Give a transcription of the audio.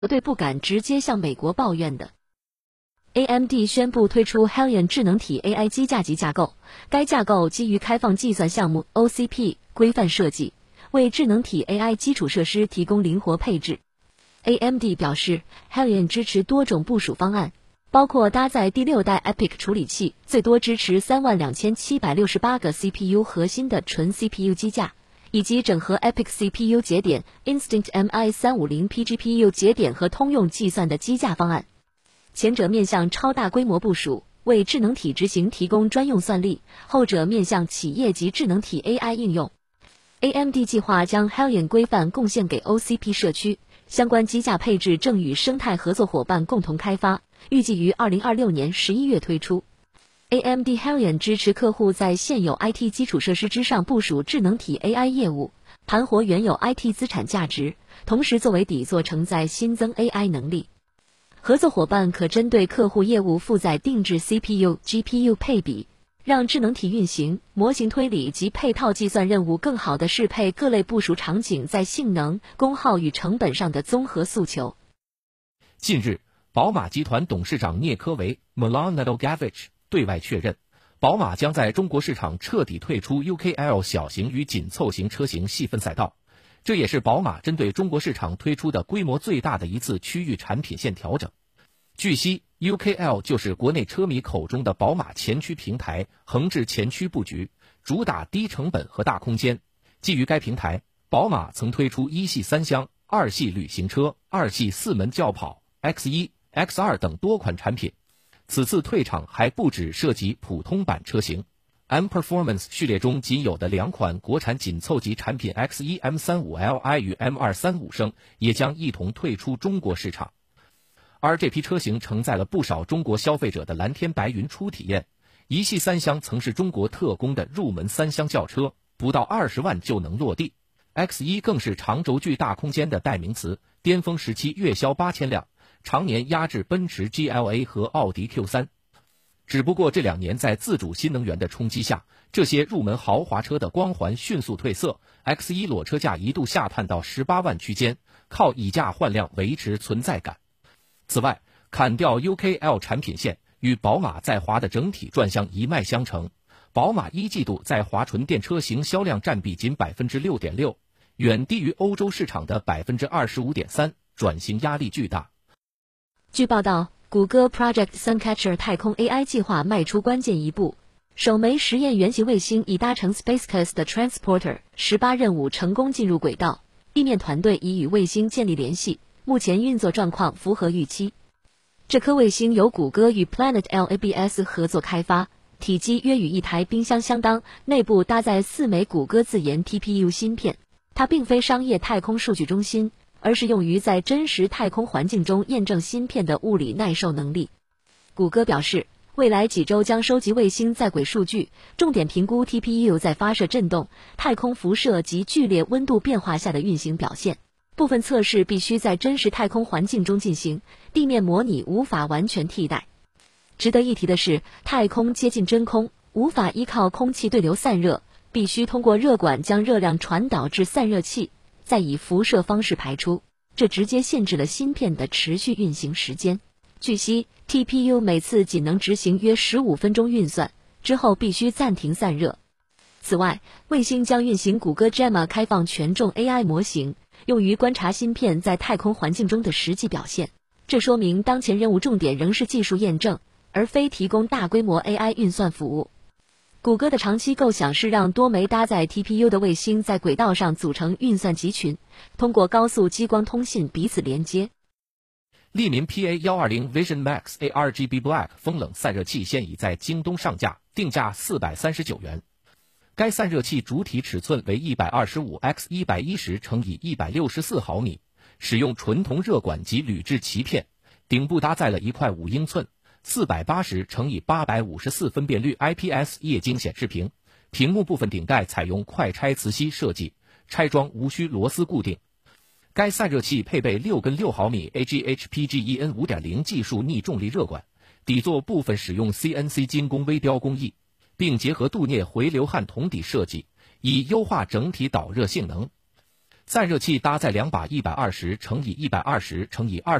队不敢直接向美国抱怨的。AMD 宣布推出 Helion 智能体 AI 机架级架构，该架构基于开放计算项目 OCP 规范设计，为智能体 AI 基础设施提供灵活配置。AMD 表示 ，Helion 支持多种部署方案，包括搭载第6代 EPYC 处理器，最多支持32768个 CPU 核心的纯 CPU 机架，以及整合 EPYC CPU 节点、Instinct MI350P GPU 节点和通用计算的机架方案。前者面向超大规模部署，为智能体执行提供专用算力；后者面向企业级智能体 AI 应用。AMD 计划将 Helion 规范贡献给 OCP 社区，相关机架配置正与生态合作伙伴共同开发，预计于2026年11月推出。AMD Helion 支持客户在现有 IT 基础设施之上部署智能体 AI 业务，盘活原有 IT 资产价值，同时作为底座承载新增 AI 能力。合作伙伴可针对客户业务负载定制 CPU、GPU 配比，让智能体运行、模型推理及配套计算任务更好地适配各类部署场景在性能、功耗与成本上的综合诉求。 近日，宝马集团董事长聂科维 Milan Nedeljkovic 对外确认，宝马将在中国市场彻底退出 UKL 小型与紧凑型车型细分赛道。这也是宝马针对中国市场推出的规模最大的一次区域产品线调整。据悉 ，UKL 就是国内车迷口中的宝马前驱平台，横置前驱布局，主打低成本和大空间。基于该平台，宝马曾推出1系3厢、2系旅行车、2系4门轿跑、X1、X2 等多款产品。此次退场还不只涉及普通版车型。M Performance 序列中仅有的2款国产紧凑级产品 X1 M35Li 与 M235 升也将一同退出中国市场。而这批车型承载了不少中国消费者的蓝天白云初体验。1系3厢曾是中国特供的入门3厢轿车，不到20万就能落地。X1 更是长轴距大空间的代名词，巅峰时期月销8000辆，常年压制奔驰 GLA 和奥迪 Q3。只不过这2年在自主新能源的冲击下，这些入门豪华车的光环迅速褪色， X1 裸车价一度下探到18万区间，靠以价换量维持存在感。此外，砍掉 UKL 产品线与宝马在华的整体转向一脉相承，宝马1季度在华纯电车型销量占比仅 6.6%， 远低于欧洲市场的 25.3%， 转型压力巨大。 据报道，谷歌 Project Suncatcher 太空 AI 计划迈出关键一步，首枚实验原型卫星已搭乘 SpaceX 的 Transporter 18任务成功进入轨道，地面团队已与卫星建立联系，目前运作状况符合预期。这颗卫星由谷歌与 Planet Labs 合作开发，体积约与一台冰箱相当，内部搭载4枚谷歌自研 TPU 芯片。它并非商业太空数据中心，而是用于在真实太空环境中验证芯片的物理耐受能力。谷歌表示，未来几周将收集卫星在轨数据，重点评估 TPU 在发射振动、太空辐射及剧烈温度变化下的运行表现。部分测试必须在真实太空环境中进行，地面模拟无法完全替代。值得一提的是，太空接近真空，无法依靠空气对流散热，必须通过热管将热量传导至散热器，再以辐射方式排出，这直接限制了芯片的持续运行时间。据悉 ，TPU 每次仅能执行约15分钟运算，之后必须暂停散热。此外，卫星将运行谷歌 Gemma 开放权重 AI 模型，用于观察芯片在太空环境中的实际表现。这说明当前任务重点仍是技术验证，而非提供大规模 AI 运算服务。谷歌的长期构想是让多枚搭载 TPU 的卫星在轨道上组成运算集群，通过高速激光通信彼此连接。 利民 PA120 Vision Max ARGB Black 风冷散热器现已在京东上架，定价439元。该散热器主体尺寸为 125x110×164毫米，使用纯铜热管及铝制鳍片，顶部搭载了一块5英寸 480×854分辨率 IPS 液晶显示屏，屏幕部分顶盖采用快拆磁吸设计，拆装无需螺丝固定。该散热器配备6根6毫米 AGHPGEN 5.0 技术逆重力热管，底座部分使用 CNC 精工微雕工艺，并结合镀镍回流焊铜底设计，以优化整体导热性能。 散热器搭载2把120×120×20